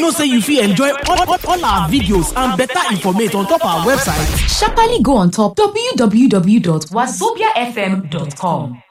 know say you fit enjoy all our videos and better information on top our website? Sharply go on top www.wazobiafm.com.